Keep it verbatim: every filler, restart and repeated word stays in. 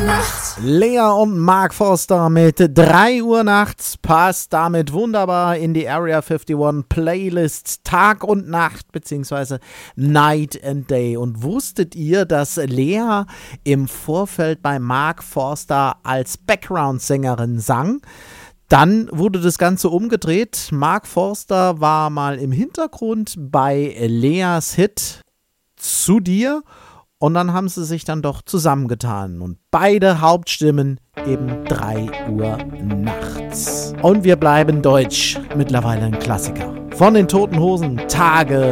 nachts. Lea und Mark Forster mit drei Uhr nachts passt damit wunderbar in die Area einundfünfzig Playlist Tag und Nacht beziehungsweise Night and Day. Und wusstet ihr, dass Lea im Vorfeld bei Mark Forster als Background-Sängerin sang? Dann wurde das Ganze umgedreht. Mark Forster war mal im Hintergrund bei Leas Hit Zu dir. Und dann haben sie sich dann doch zusammengetan. Und beide Hauptstimmen eben drei Uhr nachts. Und wir bleiben deutsch. Mittlerweile ein Klassiker. Von den Toten Hosen, Tage